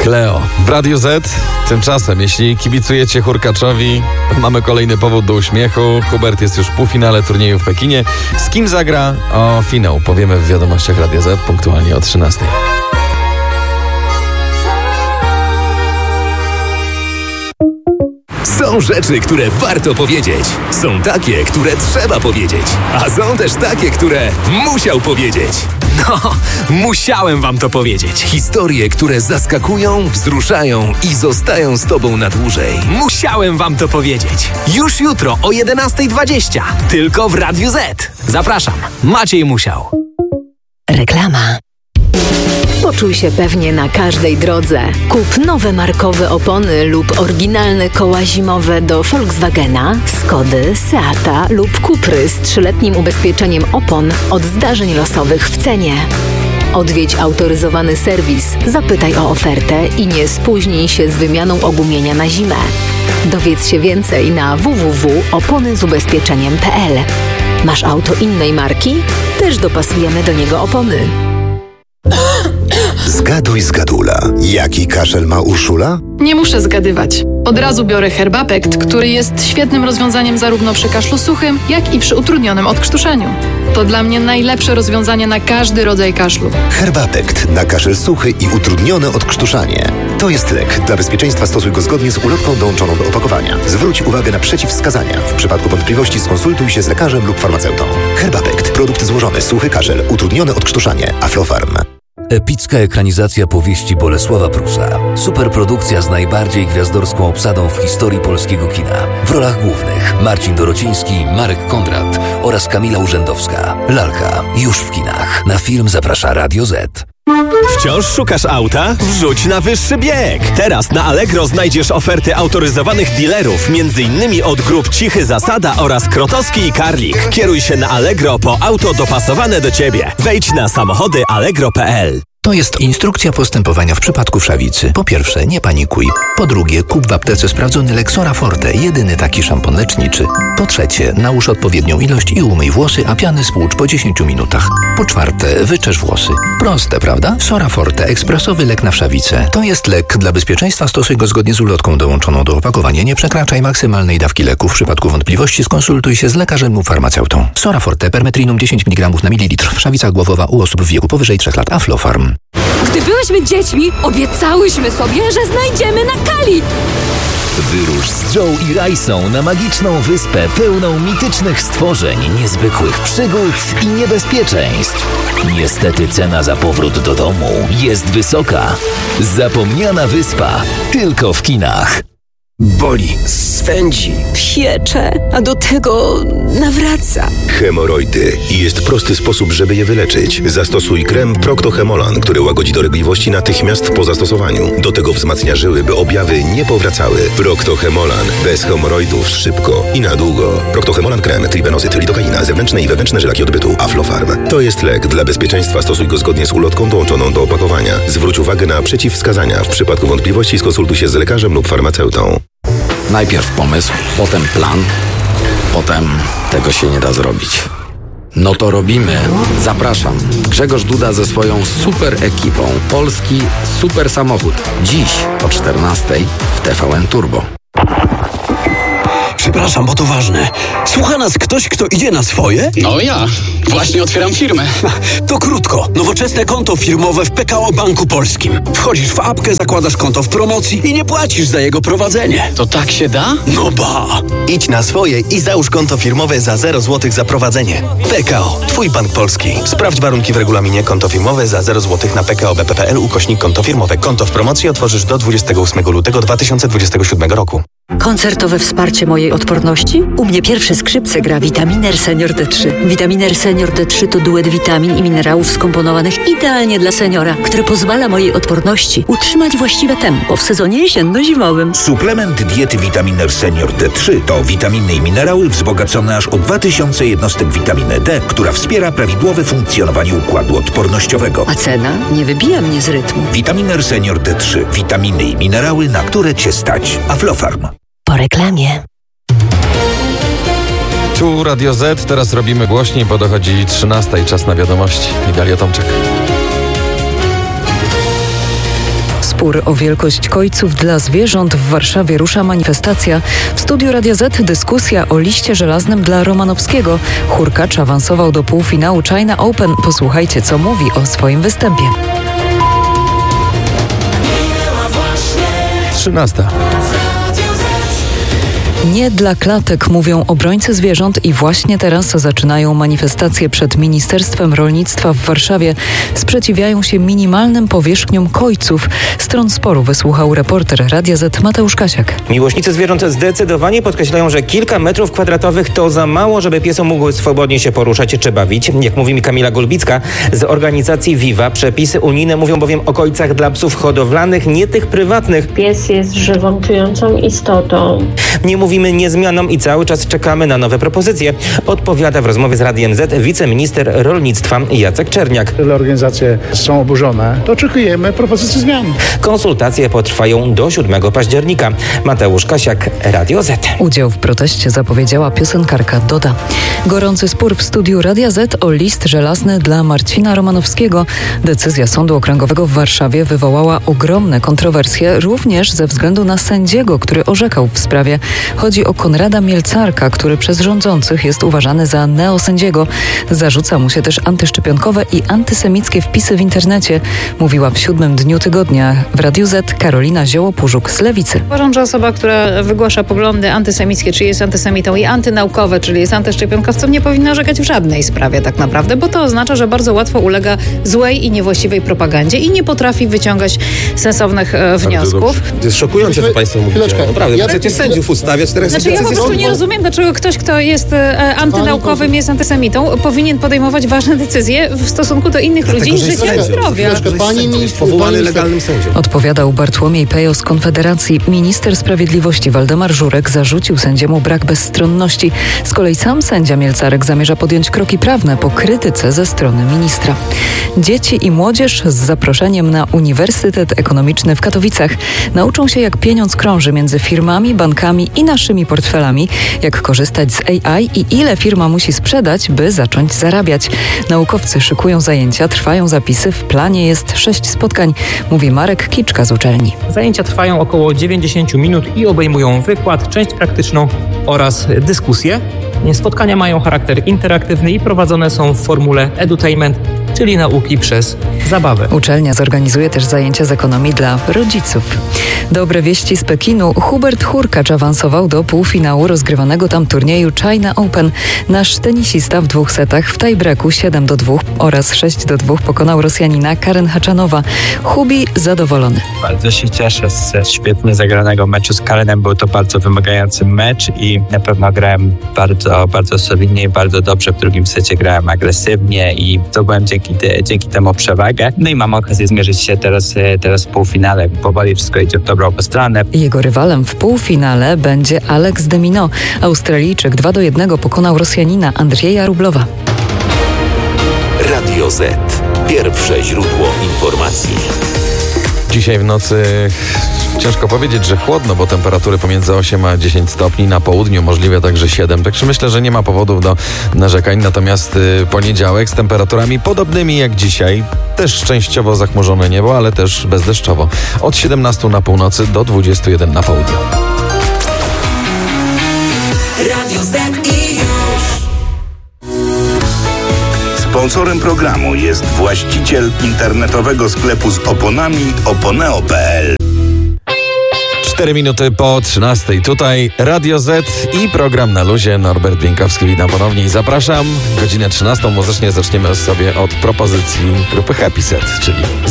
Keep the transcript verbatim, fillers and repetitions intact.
Kleo w Radiu Z. Tymczasem, jeśli kibicujecie Hurkaczowi, mamy kolejny powód do uśmiechu. Hubert jest już w półfinale turnieju w Pekinie. Z kim zagra? O finał powiemy w wiadomościach Radia Z punktualnie o trzynastej. Są rzeczy, które warto powiedzieć. Są takie, które trzeba powiedzieć. A są też takie, które musiał powiedzieć. No, musiałem wam to powiedzieć. Historie, które zaskakują, wzruszają i zostają z tobą na dłużej. Musiałem wam to powiedzieć. Już jutro o jedenasta dwadzieścia. Tylko w Radiu Z. Zapraszam. Maciej Musiał. Reklama. Poczuj się pewnie na każdej drodze. Kup nowe markowe opony lub oryginalne koła zimowe do Volkswagena, Skody, Seata lub Cupry z trzyletnim ubezpieczeniem opon od zdarzeń losowych w cenie. Odwiedź autoryzowany serwis, zapytaj o ofertę i nie spóźnij się z wymianą ogumienia na zimę. Dowiedz się więcej na w w w kropka opony z ubezpieczeniem kropka p l. Masz auto innej marki? Też dopasujemy do niego opony. Zgaduj, zgadula. Jaki kaszel ma Urszula? Nie muszę zgadywać. Od razu biorę Herbapekt, który jest świetnym rozwiązaniem zarówno przy kaszlu suchym, jak i przy utrudnionym odkrztuszeniu. To dla mnie najlepsze rozwiązanie na każdy rodzaj kaszlu. Herbapekt na kaszel suchy i utrudnione odkrztuszanie. To jest lek. Dla bezpieczeństwa stosuj go zgodnie z ulotką dołączoną do opakowania. Zwróć uwagę na przeciwwskazania. W przypadku wątpliwości skonsultuj się z lekarzem lub farmaceutą. Herbapekt. Produkt złożony. Suchy kaszel. Utrudnione odkrztuszanie. Aflofarm. Epicka ekranizacja powieści Bolesława Prusa. Superprodukcja z najbardziej gwiazdorską obsadą w historii polskiego kina. W rolach głównych Marcin Dorociński, Marek Kondrat oraz Kamila Urzędowska. Lalka już w kinach. Na film zaprasza Radio Z. Wciąż szukasz auta? Wrzuć na wyższy bieg! Teraz na Allegro znajdziesz oferty autoryzowanych dealerów, między innymi od grup Cichy Zasada oraz Krotowski i Karlik. Kieruj się na Allegro po auto dopasowane do Ciebie. Wejdź na samochody allegro kropka p l. To jest instrukcja postępowania w przypadku wszawicy. Po pierwsze, nie panikuj. Po drugie, kup w aptece sprawdzony lek Sora Forte, jedyny taki szampon leczniczy. Po trzecie, nałóż odpowiednią ilość i umyj włosy, a piany spłucz po dziesięciu minutach. Po czwarte, wyczesz włosy. Proste, prawda? Sora Forte, ekspresowy lek na wszawicę. To jest lek. Dla bezpieczeństwa stosuj go zgodnie z ulotką dołączoną do opakowania. Nie przekraczaj maksymalnej dawki leku. W przypadku wątpliwości skonsultuj się z lekarzem lub farmaceutą. Sora Forte, permetrinum dziesięć miligramów na mililitr. Wszawica głowowa u osób w wieku powyżej trzech lat. Aflofarm. Gdy byłyśmy dziećmi, obiecałyśmy sobie, że znajdziemy na Kali. Wyrusz z Joe i Rajsą na magiczną wyspę pełną mitycznych stworzeń, niezwykłych przygód i niebezpieczeństw. Niestety cena za powrót do domu jest wysoka. Zapomniana wyspa tylko w kinach. Boli, swędzi, Piecze, a do tego nawraca. Hemoroidy. I jest prosty sposób, żeby je wyleczyć. Zastosuj krem Procto-Hemolan, który łagodzi dolegliwości natychmiast po zastosowaniu. Do tego wzmacnia żyły, by objawy nie powracały. Procto-Hemolan. Bez hemoroidów szybko i na długo. Procto-Hemolan krem, tribenozyt, lidokaina, zewnętrzne i wewnętrzne żylaki odbytu. Aflofarm. To jest lek. Dla bezpieczeństwa stosuj go zgodnie z ulotką dołączoną do opakowania. Zwróć uwagę na przeciwwskazania. W przypadku wątpliwości skonsultuj się z lekarzem lub farmaceutą. Najpierw pomysł, potem plan, potem tego się nie da zrobić. No to robimy. Zapraszam. Grzegorz Duda ze swoją super ekipą. Polski super samochód. Dziś o czternastej w T V N Turbo. Przepraszam, bo to ważne. Słucha nas ktoś, kto idzie na swoje? No ja. Właśnie otwieram firmę. To krótko. Nowoczesne konto firmowe w P K O Banku Polskim. Wchodzisz w apkę, zakładasz konto w promocji i nie płacisz za jego prowadzenie. To tak się da? No ba! Idź na swoje i załóż konto firmowe za zero złotych za prowadzenie. P K O. Twój bank polski. Sprawdź warunki w regulaminie. Konto firmowe za zero złotych na p k o b p kropka p l ukośnik konto firmowe. Konto w promocji otworzysz do dwudziestego ósmego lutego dwa tysiące dwudziestego siódmego roku. Koncertowe wsparcie mojej odporności? U mnie pierwsze skrzypce gra Vitaminer Senior D trzy. Vitaminer Senior D trzy to duet witamin i minerałów skomponowanych idealnie dla seniora, który pozwala mojej odporności utrzymać właściwe tempo w sezonie jesienno-zimowym. Suplement diety Vitaminer Senior D trzy to witaminy i minerały wzbogacone aż o dwa tysiące jednostek witaminy D, która wspiera prawidłowe funkcjonowanie układu odpornościowego. A cena nie wybija mnie z rytmu. Vitaminer Senior D trzy. Witaminy i minerały, na które Cię stać. Aflofarm. Po reklamie. Tu Radio Z, teraz robimy głośniej, bo dochodzi trzynasta i czas na wiadomości. Idalia Tomczak. Spór o wielkość kojców dla zwierząt. W Warszawie rusza manifestacja. W studiu Radia Z dyskusja o liście żelaznym dla Romanowskiego. Hurkacz awansował do półfinału China Open. Posłuchajcie, co mówi o swoim występie. trzynasta. Nie dla klatek, mówią obrońcy zwierząt i właśnie teraz zaczynają manifestacje przed Ministerstwem Rolnictwa w Warszawie. Sprzeciwiają się minimalnym powierzchniom kojców. Stron sporu wysłuchał reporter Radia Z Mateusz Kasiak. Miłośnicy zwierząt zdecydowanie podkreślają, że kilka metrów kwadratowych to za mało, żeby piesy mogły swobodnie się poruszać czy bawić. Jak mówi mi Kamila Gulbicka z organizacji Viva, przepisy unijne mówią bowiem o kojcach dla psów hodowlanych, nie tych prywatnych. Pies jest żywą, czującą istotą. Nie mówimy nie zmianom i cały czas czekamy na nowe propozycje, odpowiada w rozmowie z Radiem Z wiceminister rolnictwa Jacek Czerniak. Jeżeli organizacje są oburzone, to oczekujemy propozycji zmian. Konsultacje potrwają do siódmego października. Mateusz Kasiak, Radio Z. Udział w proteście zapowiedziała piosenkarka Doda. Gorący spór w studiu Radia Z o list żelazny dla Marcina Romanowskiego. Decyzja Sądu Okręgowego w Warszawie wywołała ogromne kontrowersje, również ze względu na sędziego, który orzekał w sprawie. Chodzi o Konrada Mielcarka, który przez rządzących jest uważany za neosędziego. Zarzuca mu się też antyszczepionkowe i antysemickie wpisy w internecie, mówiła w siódmym dniu tygodnia w Radiu Z Karolina Zioło-Pużuk z Lewicy. Uważam, że osoba, która wygłasza poglądy antysemickie, czy jest antysemitą, i antynaukowe, czyli jest antyszczepionkowcem, nie powinna orzekać w żadnej sprawie tak naprawdę, bo to oznacza, że bardzo łatwo ulega złej i niewłaściwej propagandzie i nie potrafi wyciągać sensownych e, wniosków. To jest szokujące, co państwo mówicie. Naprawdę, ja chcecie sędziów ustawiać, teraz Znaczy ja po prostu nie rozumiem, dlaczego ktoś, kto jest e, antynaukowym, jest antysemitą, powinien podejmować ważne decyzje w stosunku do innych Dlatego, ludzi, życia i zdrowia. Pani jest powołany legalnym sędzią. Odpowiadał Bartłomiej Pejo z Konfederacji. Minister Sprawiedliwości Waldemar Żurek zarzucił sędziemu brak bezstronności. Z kolei sam sędzia Mielcarek zamierza podjąć kroki prawne po krytyce ze strony ministra. Dzieci i młodzież z zaproszeniem na Uniwersytet Ekonomiczny w Katowicach nauczą się, jak pieniądz krąży między firmami, bankami i naszymi portfelami, jak korzystać z A I i ile firma musi sprzedać, by zacząć zarabiać. Naukowcy szykują zajęcia, trwają zapisy, w planie jest sześć spotkań, mówi Marek Kiczka z uczelni. Zajęcia trwają około dziewięćdziesiąt minut i obejmują wykład, część praktyczną oraz dyskusję. Spotkania mają charakter interaktywny i prowadzone są w formule edutainment, czyli nauki przez zabawę. Uczelnia zorganizuje też zajęcia z ekonomii dla rodziców. Dobre wieści z Pekinu. Hubert Hurkacz awansował do półfinału rozgrywanego tam turnieju China Open. Nasz tenisista w dwóch setach w tiebreaku siedem do dwóch oraz sześć do dwóch pokonał Rosjanina Karen Haczanowa. Hubi zadowolony. Bardzo się cieszę z świetnie zagranego meczu z Karenem. Był to bardzo wymagający mecz i na pewno grałem bardzo, bardzo solidnie i bardzo dobrze. W drugim secie grałem agresywnie i zdobyłem dzięki, te, dzięki temu przewagę. No i mam okazję zmierzyć się teraz, teraz w półfinale. Powoli wszystko idzie w dobrą stronę. Jego rywalem w półfinale będzie Alex de Minaur. Australijczyk dwa do jednego pokonał Rosjanina Andrzeja Rublowa. Radio Z. Pierwsze źródło informacji. Dzisiaj w nocy ciężko powiedzieć, że chłodno, bo temperatury pomiędzy osiem a dziesięć stopni, na południu możliwe także siedem. Także myślę, że nie ma powodów do narzekań. Natomiast y, poniedziałek z temperaturami podobnymi jak dzisiaj. Też częściowo zachmurzone niebo, ale też bezdeszczowo. Od siedemnastu na północy do dwudziestu jeden na południu. Radio Z i już. Sponsorem programu jest właściciel internetowego sklepu z oponami oponeo kropka p l. Cztery minuty po trzynastej. Tutaj Radio Z i program Na Luzie. Norbert Bieńkowski, witam ponownie i zapraszam. Godzinę trzynastą muzycznie zaczniemy sobie od propozycji grupy Happy Set, czyli